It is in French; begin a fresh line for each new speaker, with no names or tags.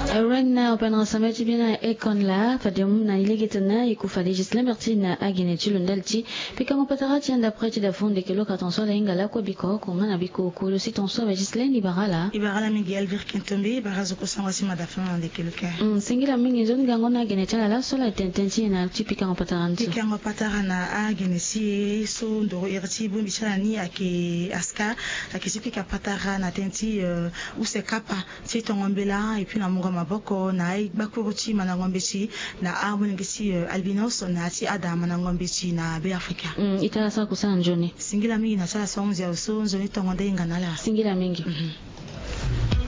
right now pendant samedi bina ekon la fadium na ilegitana ikufa legisla martina agene chilundalti pikango patarati anda preti da fonde kelo katonso la ingala ko biko ko mana biko ko le sitonso legisla liberala
Miguel Virkentombi barazo ko sangwa sima da fama de kelka
singila mingi zone gangona agene chala la sola tentensi na pikango pataranto
pikango patarana agene si so ndo irti bu michala ni ake aska ake sipika patarana tenti use kapa sitongombela et puis na munga maboko na bakuruti mana ngombesi na ngisi albinos na ti adama na ngombesi na be afrika
itala sa kusana njoni
singila mingi na sala sonzi ya so nzoni tongonde ingana la
singila mingi